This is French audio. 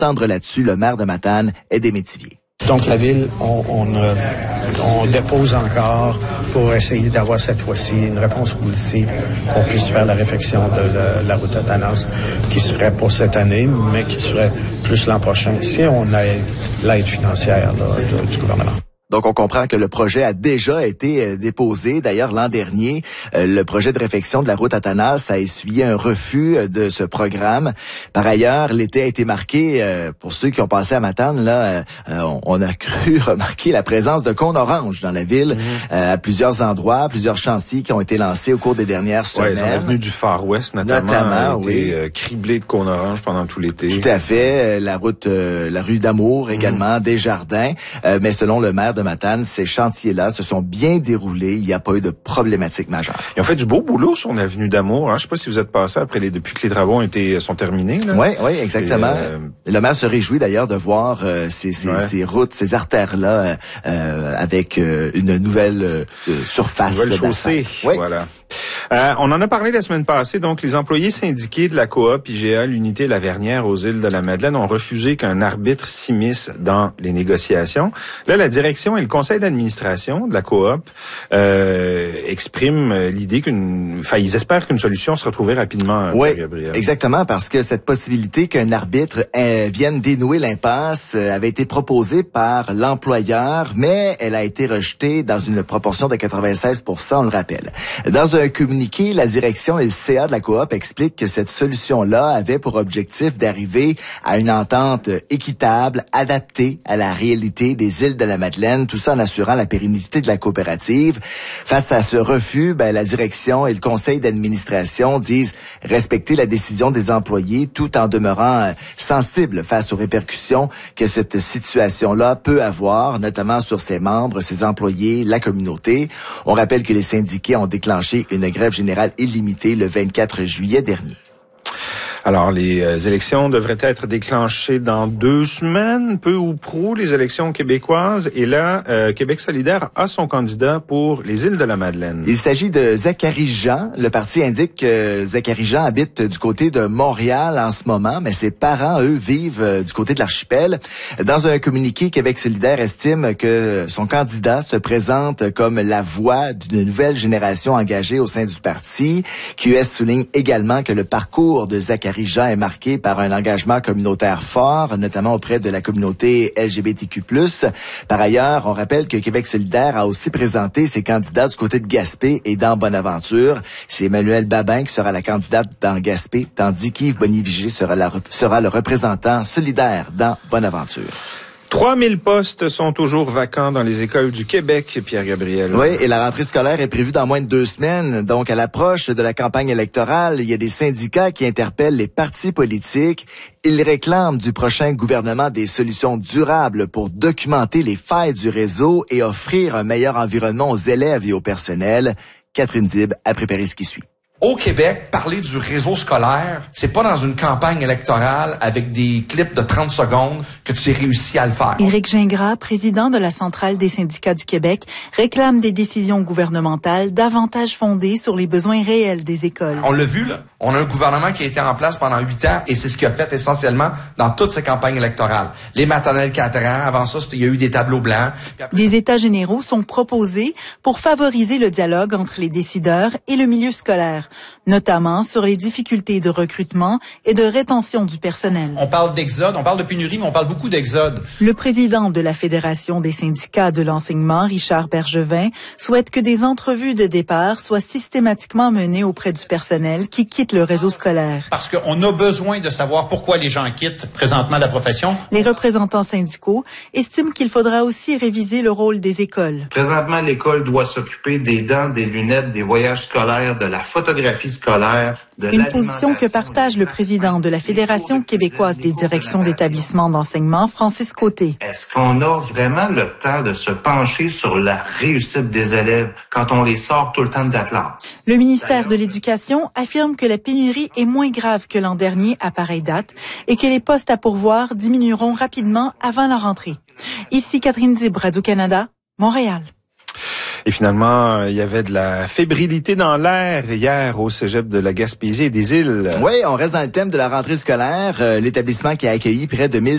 s'entendre là-dessus, le maire de Matane, Aidé Métivier. Donc la ville, on dépose encore pour essayer d'avoir cette fois-ci une réponse positive, qu'on puisse faire la réfection de la route Athanas qui se ferait pour cette année, mais qui serait plus l'an prochain, si on a l'aide financière du gouvernement. Donc, on comprend que le projet a déjà été déposé. D'ailleurs, l'an dernier, le projet de réfection de la route Athanas a essuyé un refus de ce programme. Par ailleurs, l'été a été marqué, pour ceux qui ont passé à Matane, là, on a cru remarquer la présence de cônes oranges dans la ville, à plusieurs endroits, plusieurs chantiers qui ont été lancés au cours des dernières semaines. Oui, l'avenue du Far West, notamment a été criblée de cônes oranges pendant tout l'été. Tout à fait. La rue d'Amour également, Desjardins. Mais selon le maire de Matane, ces chantiers-là se sont bien déroulés. Il n'y a pas eu de problématique majeure. Ils ont fait du beau boulot sur l'avenue d'Amour. Hein? Je ne sais pas si vous êtes passé depuis que les travaux sont terminés. Oui, exactement. Le maire se réjouit d'ailleurs de voir ces routes, ces artères-là avec une nouvelle surface. Une nouvelle chaussée. Oui. Voilà. On en a parlé la semaine passée. Donc, les employés syndiqués de la coop IGA, l'unité Lavernière aux îles de la Madeleine, ont refusé qu'un arbitre s'immisce dans les négociations. Là, la direction et le conseil d'administration de la coop expriment l'idée ils espèrent qu'une solution sera trouvée rapidement. Oui, Gabriel. Exactement, parce que cette possibilité qu'un arbitre vienne dénouer l'impasse avait été proposée par l'employeur, mais elle a été rejetée dans une proportion de 96%, on le rappelle. Dans un communiqué, la direction et le CA de la coop expliquent que cette solution-là avait pour objectif d'arriver à une entente équitable, adaptée à la réalité des îles de la Madeleine, tout ça en assurant la pérennité de la coopérative. Face à ce refus, la direction et le conseil d'administration disent respecter la décision des employés tout en demeurant sensibles face aux répercussions que cette situation-là peut avoir, notamment sur ses membres, ses employés, la communauté. On rappelle que les syndiqués ont déclenché une grève générale illimitée le 24 juillet dernier. Alors, les élections devraient être déclenchées dans 2 semaines, peu ou prou, les élections québécoises. Et là, Québec solidaire a son candidat pour les îles de la Madeleine. Il s'agit de Zachary Jean. Le parti indique que Zachary Jean habite du côté de Montréal en ce moment, mais ses parents, eux, vivent du côté de l'archipel. Dans un communiqué, Québec solidaire estime que son candidat se présente comme la voix d'une nouvelle génération engagée au sein du parti. QS souligne également que le parcours de Zachary Jean est marqué par un engagement communautaire fort, notamment auprès de la communauté LGBTQ+. Par ailleurs, on rappelle que Québec solidaire a aussi présenté ses candidats du côté de Gaspé et dans Bonaventure. C'est Emmanuel Babin qui sera la candidate dans Gaspé, tandis qu'Yves Boniviger sera le représentant solidaire dans Bonaventure. 3000 postes sont toujours vacants dans les écoles du Québec, Pierre-Gabriel. Oui, et la rentrée scolaire est prévue dans moins de 2 semaines. Donc, à l'approche de la campagne électorale, il y a des syndicats qui interpellent les partis politiques. Ils réclament du prochain gouvernement des solutions durables pour documenter les failles du réseau et offrir un meilleur environnement aux élèves et au personnel. Catherine Dib a préparé ce qui suit. Au Québec, parler du réseau scolaire, c'est pas dans une campagne électorale avec des clips de 30 secondes que tu réussis à le faire. Éric Gingras, président de la Centrale des syndicats du Québec, réclame des décisions gouvernementales davantage fondées sur les besoins réels des écoles. On l'a vu, là. On a un gouvernement qui a été en place pendant 8 ans et c'est ce qu'il a fait essentiellement dans toutes ces campagnes électorales. Les maternelles 4 ans, avant ça, il y a eu des tableaux blancs. Des états généraux sont proposés pour favoriser le dialogue entre les décideurs et le milieu scolaire, notamment sur les difficultés de recrutement et de rétention du personnel. On parle d'exode, on parle de pénurie, mais on parle beaucoup d'exode. Le président de la Fédération des syndicats de l'enseignement, Richard Bergevin, souhaite que des entrevues de départ soient systématiquement menées auprès du personnel qui quitte le réseau scolaire. Parce qu'on a besoin de savoir pourquoi les gens quittent présentement la profession. Les représentants syndicaux estiment qu'il faudra aussi réviser le rôle des écoles. Présentement, l'école doit s'occuper des dents, des lunettes, des voyages scolaires, de la photographie scolaire, de une position que partage le président de la Fédération québécoise des directions d'établissements d'enseignement, Francis Côté. Est-ce qu'on a vraiment le temps de se pencher sur la réussite des élèves quand on les sort tout le temps d'Atlas? Le ministère de l'Éducation affirme que la pénurie est moins grave que l'an dernier à pareille date et que les postes à pourvoir diminueront rapidement avant la rentrée. Ici Catherine Dib, Radio-Canada, Montréal. Et finalement, il y avait de la fébrilité dans l'air hier au cégep de la Gaspésie et des îles. Oui, on reste dans le thème de la rentrée scolaire. L'établissement qui a accueilli près de 1000